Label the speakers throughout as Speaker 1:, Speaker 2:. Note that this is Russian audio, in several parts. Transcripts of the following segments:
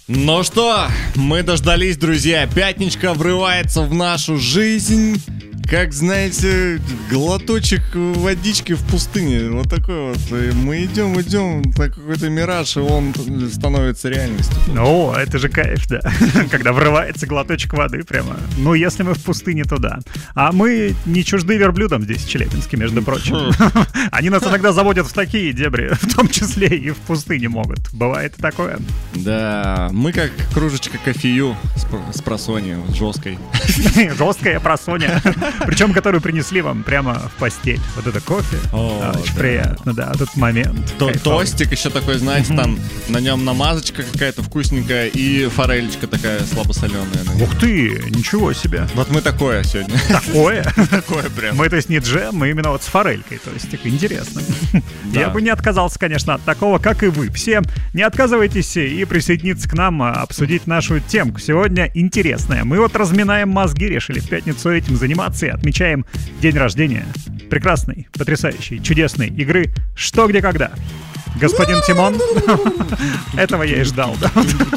Speaker 1: Ну что, мы дождались, друзья. Пятничка врывается в нашу жизнь. Как, знаете, глоточек водички в пустыне. Вот такой вот. И мы идем, какой-то мираж, и он становится реальностью.
Speaker 2: Ну, это же кайф, да. Когда врывается глоточек воды прямо. Ну, если мы в пустыне, то да. А мы не чужды верблюдам здесь, в Челябинске, между прочим. Они нас иногда заводят в такие дебри, в том числе и в пустыне могут. Бывает и такое.
Speaker 1: Да, мы как кружечка кофею с просонья, жесткой.
Speaker 2: Жесткая просонья. Причем, которую принесли вам прямо в постель. Вот это кофе. Очень приятно, да, этот момент.
Speaker 1: Тостик еще такой, знаете, там на нем намазочка какая-то вкусненькая и форелечка такая слабосоленая.
Speaker 2: Ух ты, ничего себе.
Speaker 1: Вот мы такое сегодня.
Speaker 2: Такое?
Speaker 1: Такое прям.
Speaker 2: Мы, то есть, не джем, мы именно вот с форелькой. То есть, так интересно. Я бы не отказался, конечно, от такого, как и вы. Все не отказывайтесь и присоединиться к нам, обсудить нашу темку. Сегодня интересная. Мы вот разминаем мозги, решили в пятницу этим заниматься и отмечаем день рождения прекрасной, потрясающей, чудесной игры «Что, где, когда». Господин Тимон, этого я и ждал, да?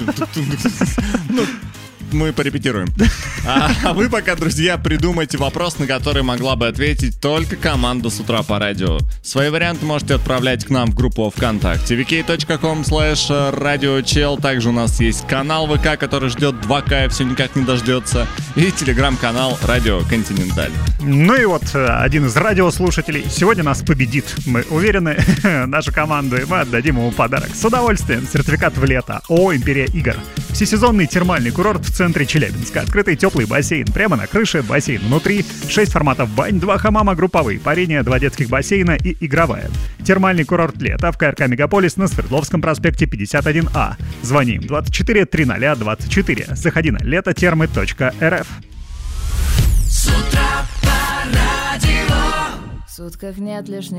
Speaker 1: Мы порепетируем. А вы пока, друзья, придумайте вопрос, на который могла бы ответить только команда «С утра по радио». Свои варианты можете отправлять к нам в группу ВКонтакте vk.com/radiochel. Также у нас есть канал ВК, который ждет 2К, все никак не дождется. И телеграм-канал «Радио Континенталь».
Speaker 2: Ну и вот один из радиослушателей сегодня нас победит. Мы уверены, нашу команду, и мы отдадим ему подарок. С удовольствием. Сертификат в лето. ООО «Империя игр». Всесезонный термальный курорт в центре Челябинска. Открытый теплый бассейн прямо на крыше, бассейн внутри, 6 форматов бань, 2 хамама групповые, парение, 2 детских бассейна и игровая. Термальный курорт лета в КРК «Мегаполис» на Свердловском проспекте 51А. Звоним 24 300 24. Заходи на летотермы.рф.
Speaker 3: С утра по радио. В сутках нет лишних